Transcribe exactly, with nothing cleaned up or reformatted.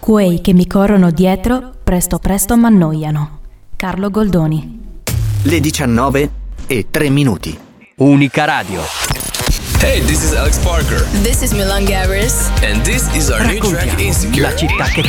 Quei che mi corrono dietro, presto presto m'annoiano. Carlo Goldoni. Le diciannove e tre minuti. Unica Radio. Hey, this is Alex Parker. This is Milan Gabriels. And this is our new track Insecure. La città che